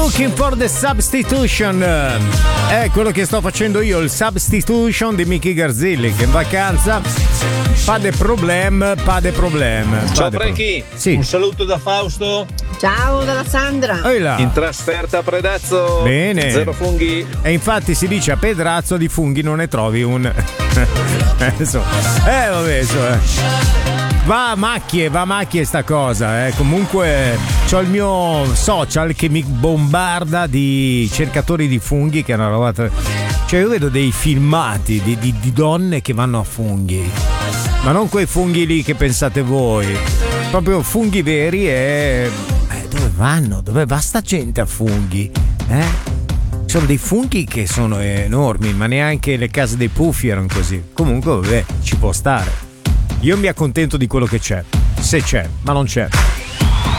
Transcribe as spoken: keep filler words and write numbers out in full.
Looking for the Substitution. È quello che sto facendo io, il Substitution di Mickey Garzilli, che in vacanza fa dei problemi, fa dei problemi. Ciao Franchi, pro- sì. Un saluto da Fausto. Ciao dalla Sandra. Eila. In trasferta a Predazzo. Bene. Zero funghi. E infatti si dice a Pedrazzo di funghi non ne trovi un. eh, insomma. eh vabbè, insomma. Va a macchie, va a macchie sta cosa, eh. Comunque c'ho il mio social che mi bombarda di cercatori di funghi, che è una roba. Tra... Cioè io vedo dei filmati di, di, di donne che vanno a funghi, ma non quei funghi lì che pensate voi, proprio funghi veri. E eh, dove vanno? Dove va sta gente a funghi? Eh? Sono dei funghi che sono enormi, ma neanche le case dei puffi erano così. Comunque vabbè, ci può stare. Io mi accontento di quello che c'è, se c'è, ma non c'è.